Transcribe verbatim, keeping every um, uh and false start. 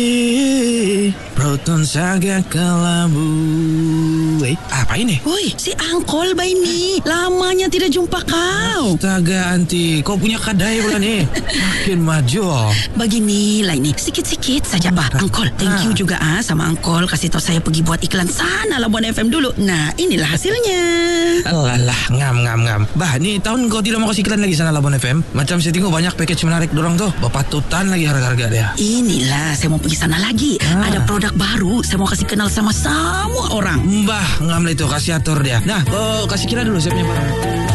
Proton Saga Kelabu. Eh, apa ini? Woi, si Angkol ba ini? Lamanya tidak jumpa kau. Astaga, Anti, kau punya kadai pula nih. Makin maju. Begini lah ini, sikit-sikit saja bah. Angkol, thank you juga ah sama Angkol kasih tahu saya pergi buat iklan sana Labuan F M dulu. Nah, inilah hasilnya. Alah, ngam ngam ngam. Bah, nih tahun kau tidak mau kasih iklan lagi sana Labuan F M. Macam saya tengok banyak package menarik dorong tuh. Bapatutan lagi harga-harga dia. Inilah saya mau pergi sana lagi. Ah. Ada produk baru, saya mau kasih kenal sama semua orang. Mbah, ngam lah itu kasih atur dia. Nah, oh, kasih kira dulu saya punya barang.